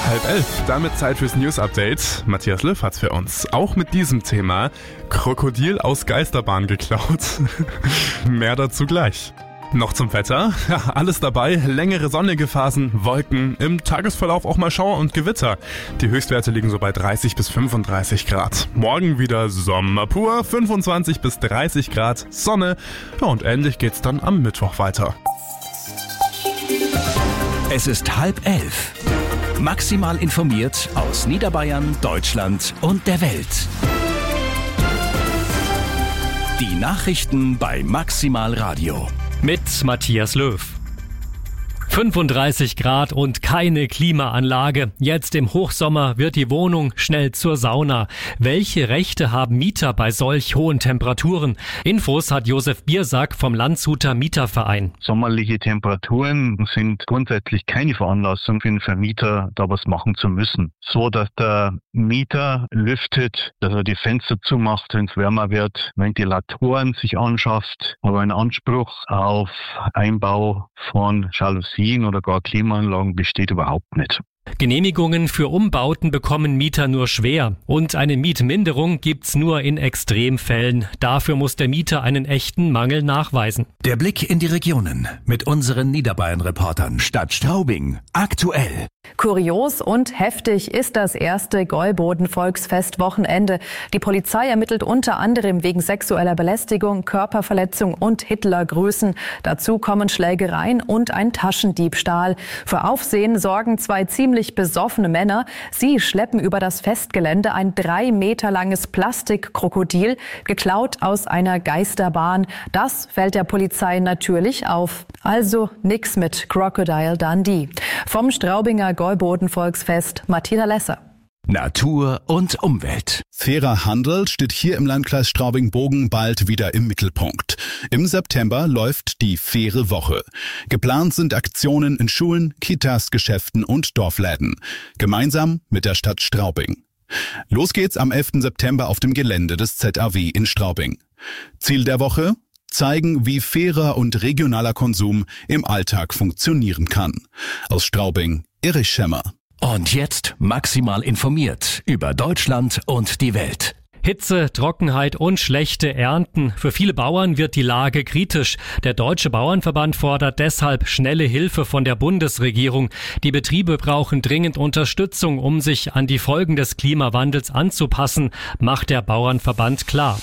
10:30, damit Zeit fürs News-Update. Matthias Löw hat's für uns. Auch mit diesem Thema: Krokodil aus Geisterbahn geklaut. Mehr dazu gleich. Noch zum Wetter. Ja, alles dabei. Längere sonnige Phasen, Wolken, im Tagesverlauf auch mal Schauer und Gewitter. Die Höchstwerte liegen so bei 30 bis 35 Grad. Morgen wieder Sommer pur, 25 bis 30 Grad, Sonne. Ja, und ähnlich geht's dann am Mittwoch weiter. Es ist 10:30. Maximal informiert aus Niederbayern, Deutschland und der Welt. Die Nachrichten bei Maximal Radio. Mit Matthias Löw. 35 Grad und keine Klimaanlage. Jetzt im Hochsommer wird die Wohnung schnell zur Sauna. Welche Rechte haben Mieter bei solch hohen Temperaturen? Infos hat Josef Biersack vom Landshuter Mieterverein. Sommerliche Temperaturen sind grundsätzlich keine Veranlassung für einen Vermieter, da was machen zu müssen. So, dass der Mieter lüftet, dass er die Fenster zumacht, wenn es wärmer wird, Ventilatoren sich anschafft, aber ein Anspruch auf Einbau von Jalousien oder gar Klimaanlagen besteht überhaupt nicht. Genehmigungen für Umbauten bekommen Mieter nur schwer und eine Mietminderung gibt's nur in Extremfällen. Dafür muss der Mieter einen echten Mangel nachweisen. Der Blick in die Regionen mit unseren Niederbayern-Reportern. Stadt Straubing aktuell. Kurios und heftig ist das erste Gäuboden-Volksfest-Wochenende. Die Polizei ermittelt unter anderem wegen sexueller Belästigung, Körperverletzung und Hitlergrüßen. Dazu kommen Schlägereien und ein Taschendiebstahl. Für Aufsehen sorgen zwei ziemlich besoffene Männer. Sie schleppen über das Festgelände ein 3 Meter langes Plastikkrokodil, geklaut aus einer Geisterbahn. Das fällt der Polizei natürlich auf. Also nix mit Crocodile Dundee. Vom Straubinger Gäuboden-Volksfest Martina Lesser. Natur und Umwelt. Fairer Handel steht hier im Landkreis Straubing-Bogen bald wieder im Mittelpunkt. Im September läuft die Faire Woche. Geplant sind Aktionen in Schulen, Kitas, Geschäften und Dorfläden. Gemeinsam mit der Stadt Straubing. Los geht's am 11. September auf dem Gelände des ZAW in Straubing. Ziel der Woche: zeigen, wie fairer und regionaler Konsum im Alltag funktionieren kann. Aus Straubing, Erich Schemmer. Und jetzt maximal informiert über Deutschland und die Welt. Hitze, Trockenheit und schlechte Ernten. Für viele Bauern wird die Lage kritisch. Der Deutsche Bauernverband fordert deshalb schnelle Hilfe von der Bundesregierung. Die Betriebe brauchen dringend Unterstützung, um sich an die Folgen des Klimawandels anzupassen, macht der Bauernverband klar.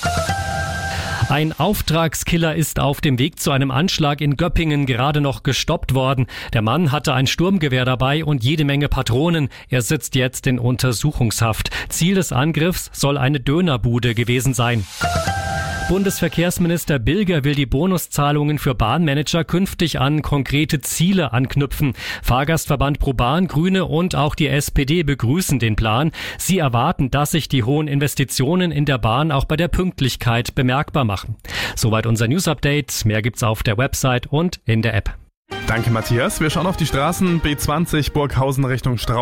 Ein Auftragskiller ist auf dem Weg zu einem Anschlag in Göppingen gerade noch gestoppt worden. Der Mann hatte ein Sturmgewehr dabei und jede Menge Patronen. Er sitzt jetzt in Untersuchungshaft. Ziel des Angriffs soll eine Dönerbude gewesen sein. Bundesverkehrsminister Bilger will die Bonuszahlungen für Bahnmanager künftig an konkrete Ziele anknüpfen. Fahrgastverband ProBahn, Grüne und auch die SPD begrüßen den Plan. Sie erwarten, dass sich die hohen Investitionen in der Bahn auch bei der Pünktlichkeit bemerkbar machen. Soweit unser News-Update. Mehr gibt's auf der Website und in der App. Danke, Matthias. Wir schauen auf die Straßen. B20 Burghausen Richtung Straubing.